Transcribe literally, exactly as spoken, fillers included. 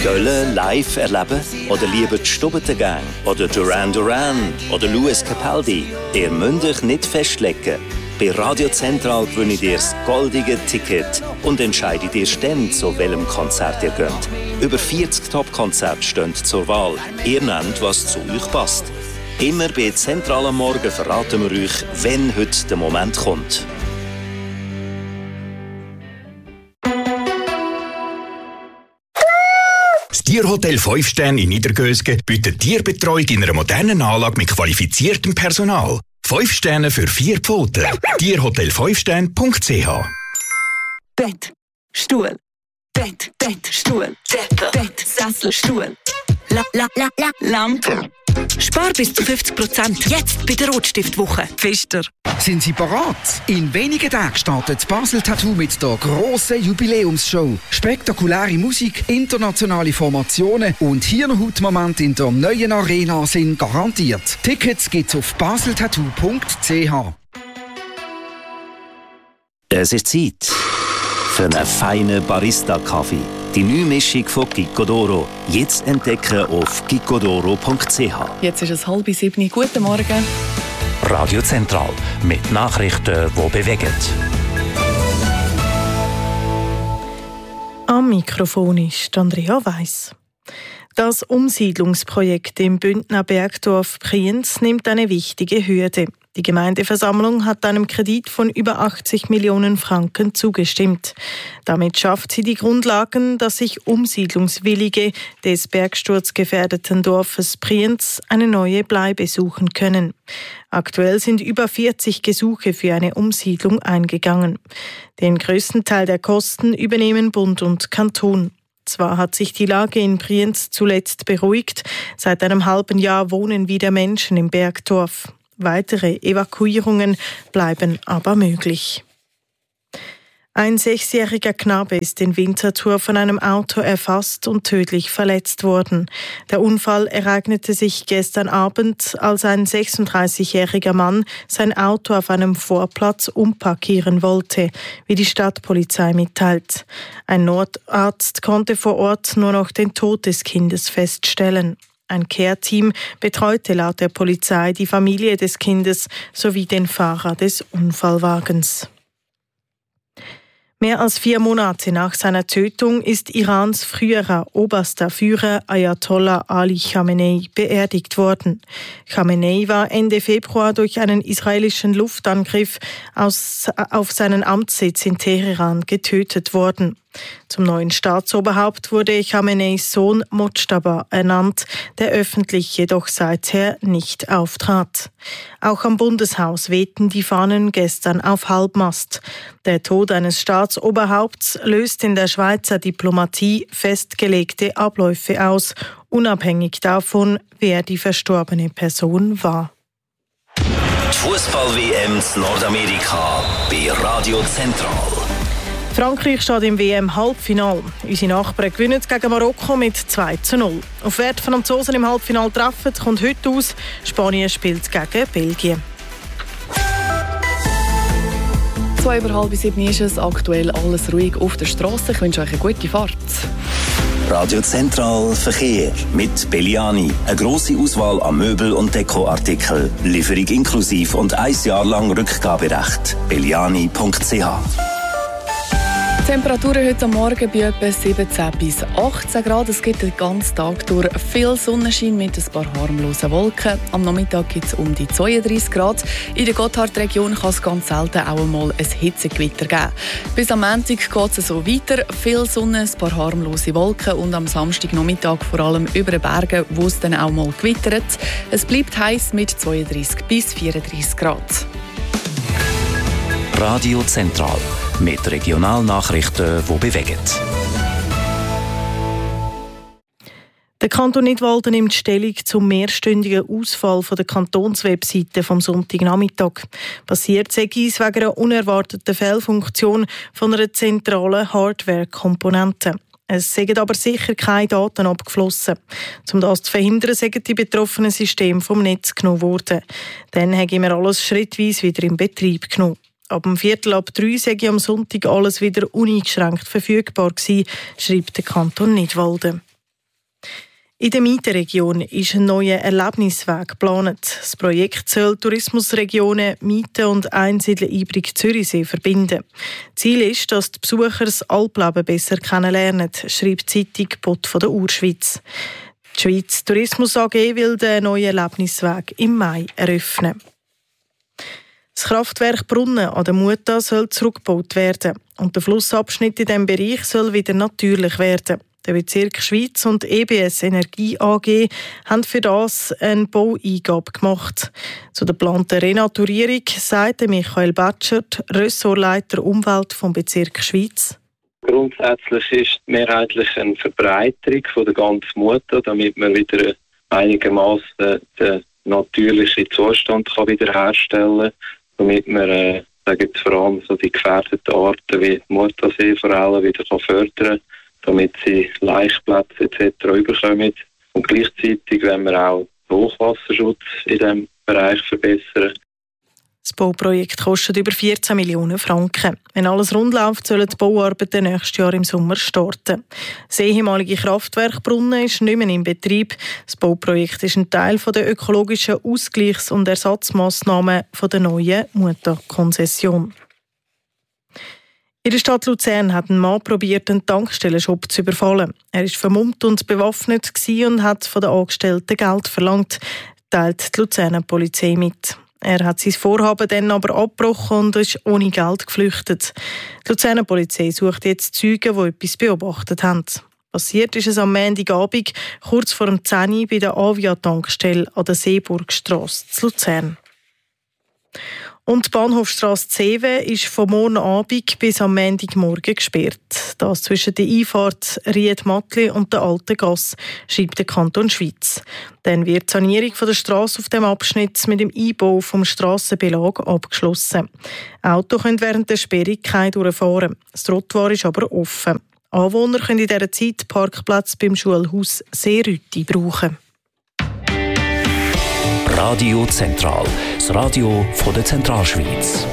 Köln live erleben oder lieber die Stubbentengang oder Duran Duran oder Louis Capaldi? Ihr müsst euch nicht festlegen. Bei Radio Zentral gewinnt ihr das goldige Ticket und entscheidet ihr dann, zu welchem Konzert ihr geht. Über vierzig Top-Konzerte stehen zur Wahl. Ihr nehmt, was zu euch passt. Immer bei Zentral am Morgen verraten wir euch, wenn heute der Moment kommt. Das Tierhotel fünf Sterne in Niedergösgen bietet Tierbetreuung in einer modernen Anlage mit qualifiziertem Personal. fünf Sterne für vier Pfoten. tierhotel fünf sterne punkt c h. Bett, Stuhl, Bett, Bett, Stuhl, Decke, Bett, Sessel, Stuhl, la, la, la, la, Lampe. Spar bis zu fünfzig Prozent. Jetzt bei der Rotstiftwoche. Pfister. Sind Sie bereit? In wenigen Tagen startet Basel Tattoo mit der grossen Jubiläumsshow. Spektakuläre Musik, internationale Formationen und Hirnhautmomente in der neuen Arena sind garantiert. Tickets gibt's auf baseltattoo punkt c h. Es ist Zeit für einen feinen Barista-Kaffee. Die neue Mischung von Gicodoro. Jetzt entdecken auf gicodoro punkt c h. Jetzt ist es halb sieben. Guten Morgen. Radio Zentral mit Nachrichten, die bewegen. Am Mikrofon ist Andrea Weiss. Das Umsiedlungsprojekt im Bündner Bergdorf Brienz nimmt eine wichtige Hürde. Die Gemeindeversammlung hat einem Kredit von über achtzig Millionen Franken zugestimmt. Damit schafft sie die Grundlagen, dass sich Umsiedlungswillige des bergsturzgefährdeten Dorfes Brienz eine neue Bleibe suchen können. Aktuell sind über vierzig Gesuche für eine Umsiedlung eingegangen. Den größten Teil der Kosten übernehmen Bund und Kanton. Zwar hat sich die Lage in Brienz zuletzt beruhigt, seit einem halben Jahr wohnen wieder Menschen im Bergdorf. Weitere Evakuierungen bleiben aber möglich. Ein sechsjähriger Knabe ist in Winterthur von einem Auto erfasst und tödlich verletzt worden. Der Unfall ereignete sich gestern Abend, als ein sechsunddreißigjähriger Mann sein Auto auf einem Vorplatz umparkieren wollte, wie die Stadtpolizei mitteilt. Ein Notarzt konnte vor Ort nur noch den Tod des Kindes feststellen. Ein Care-Team betreute laut der Polizei die Familie des Kindes sowie den Fahrer des Unfallwagens. Mehr als vier Monate nach seiner Tötung ist Irans früherer oberster Führer Ayatollah Ali Khamenei beerdigt worden. Khamenei war Ende Februar durch einen israelischen Luftangriff aus, auf seinen Amtssitz in Teheran getötet worden. Zum neuen Staatsoberhaupt wurde Khameneis Sohn Mojtaba ernannt, der öffentlich jedoch seither nicht auftrat. Auch am Bundeshaus wehten die Fahnen gestern auf Halbmast. Der Tod eines Staatsoberhaupts löst in der Schweizer Diplomatie festgelegte Abläufe aus, unabhängig davon, wer die verstorbene Person war. Die Fußball-W M in Nordamerika bei Radio Zentral. Frankreich steht im W M-Halbfinale. Unsere Nachbarn gewinnen gegen Marokko mit zwei zu null. Auf wer die Franzosen im Halbfinale treffen, kommt heute aus. Spanien spielt gegen Belgien. Zwei über halb sieben ist es, aktuell alles ruhig auf der Straße. Ich wünsche euch eine gute Fahrt. Radio Zentral Verkehr mit Belliani. Eine grosse Auswahl an Möbel- und Dekoartikeln. Lieferung inklusiv und ein Jahr lang Rückgaberecht. belliani punkt c h. Temperaturen heute Morgen bei etwa siebzehn bis achtzehn Grad. Es gibt den ganzen Tag durch viel Sonnenschein mit ein paar harmlosen Wolken. Am Nachmittag gibt es um die zweiunddreissig Grad. In der Gotthardregion kann es ganz selten auch einmal ein Hitzegewitter geben. Bis am Montag geht es so weiter. Viel Sonne, ein paar harmlose Wolken und am Samstagnachmittag vor allem über den Bergen, wo es dann auch mal gewittert. Es bleibt heiß mit zweiunddreissig bis vierunddreissig Grad. Radio Zentral mit Regionalnachrichten, die bewegen. Der Kanton Nidwalden nimmt Stellung zum mehrstündigen Ausfall von der Kantonswebseite vom Sonntagnachmittag. Passiert sei es wegen einer unerwarteten Fehlfunktion von einer zentralen Hardware-Komponente. Es sind aber sicher keine Daten abgeflossen. Um das zu verhindern, sind die betroffenen Systeme vom Netz genommen worden. Dann haben wir alles schrittweise wieder in Betrieb genommen. Ab dem Viertel ab drei sei am Sonntag alles wieder uneingeschränkt verfügbar gewesen, schreibt der Kanton Nidwalden. In der Mietenregion ist ein neuer Erlebnisweg geplant. Das Projekt soll Tourismusregionen Mieten und Einsiedeln Ibrig-Zürichsee verbinden. Ziel ist, dass die Besucher das Alpleben besser kennenlernen, schreibt die Zeitung Bott von der Urschweiz. Die Schweiz Tourismus A G will den neuen Erlebnisweg im Mai eröffnen. Das Kraftwerk Brunnen an der Muta soll zurückgebaut werden und der Flussabschnitt in diesem Bereich soll wieder natürlich werden. Der Bezirk Schweiz und E B S Energie A G haben für das eine Baueingabe gemacht. Zu der geplanten Renaturierung sagte Michael Batschert, Ressortleiter Umwelt vom Bezirk Schweiz. Grundsätzlich ist mehrheitlich eine Verbreiterung von der ganzen Mutter, damit man wieder einigermaßen den natürlichen Zustand kann wiederherstellen kann, damit man äh, sagen jetzt vor allem so die gefährdeten Arten wie die Murtaseeforellen wieder kann fördern, damit sie Laichplätze et cetera überkommen. Und gleichzeitig wollen wir auch den Hochwasserschutz in diesem Bereich verbessern. Das Bauprojekt kostet über vierzehn Millionen Franken. Wenn alles rund läuft, sollen die Bauarbeiten nächstes Jahr im Sommer starten. Das ehemalige Kraftwerk Brunnen ist nicht mehr in Betrieb. Das Bauprojekt ist ein Teil der ökologischen Ausgleichs- und Ersatzmaßnahmen der neuen Muta-Konzession. In der Stadt Luzern hat ein Mann probiert, einen Tankstellenshop zu überfallen. Er war vermummt und bewaffnet und hat von den Angestellten Geld verlangt, teilt die Luzerner Polizei mit. Er hat sein Vorhaben dann aber abgebrochen und ist ohne Geld geflüchtet. Die Luzerner Polizei sucht jetzt Zeugen, die etwas beobachtet haben. Passiert ist es am Montagabend, kurz vor dem zehn Uhr bei der Avia-Tankstelle an der Seeburgstrasse zu Luzern. Und die Bahnhofstrasse Zewe ist von morgen Abend bis am Montagmorgen gesperrt. Das zwischen der Einfahrt Ried-Mattli und der Alten Gasse, schreibt der Kanton Schweiz. Dann wird die Sanierung der Strasse auf dem Abschnitt mit dem Einbau vom Strassenbelag abgeschlossen. Autos können während der Sperrung keine durchfahren. Das Trottoir ist aber offen. Anwohner können in dieser Zeit Parkplätze beim Schulhaus Seerütti brauchen. Radio Zentral, das Radio von der Zentralschweiz.